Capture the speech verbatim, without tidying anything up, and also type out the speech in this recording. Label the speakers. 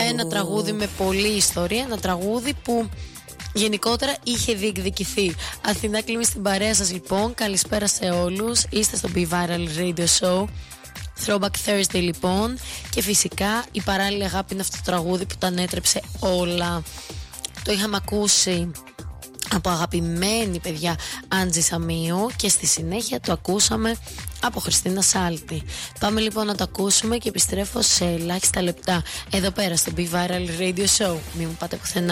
Speaker 1: Ένα τραγούδι με πολλή ιστορία, ένα τραγούδι που γενικότερα είχε διεκδικηθεί. Αθηνά Κλίμη στην παρέα σας λοιπόν. Καλησπέρα σε όλους. Είστε στο Be Viral Radio Show Throwback Thursday λοιπόν. Και φυσικά η παράλληλη αγάπη είναι αυτό το τραγούδι που τα ανέτρεψε όλα. Το είχαμε ακούσει από αγαπημένη παιδιά Άντζη Σαμίου και στη συνέχεια το ακούσαμε από Χριστίνα Σάλτη. Πάμε λοιπόν να το ακούσουμε και επιστρέφω σε ελάχιστα λεπτά εδώ πέρα στο Be Viral Radio Show. Μην μου πάτε πουθενά.